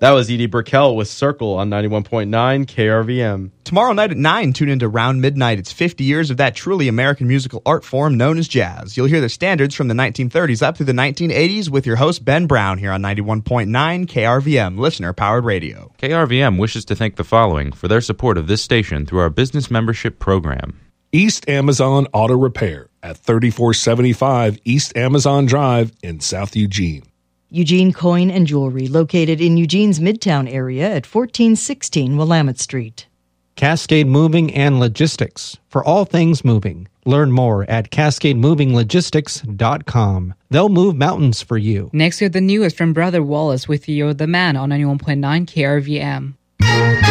That was Edie Brickell with Circle on 91.9 KRVM. Tomorrow night at 9, tune into Round Midnight. It's 50 years of that truly American musical art form known as jazz. You'll hear the standards from the 1930s up through the 1980s with your host Ben Brown here on 91.9 KRVM, listener-powered radio. KRVM wishes to thank the following for their support of this station through our business membership program. East Amazon Auto Repair at 3475 East Amazon Drive in South Eugene. Eugene Coin and Jewelry, located in Eugene's Midtown area at 1416 Willamette Street. Cascade Moving and Logistics, for all things moving. Learn more at cascademovinglogistics.com. They'll move mountains for you. Next, we have the newest from Brother Wallace with You're the Man on 91.9 KRVM.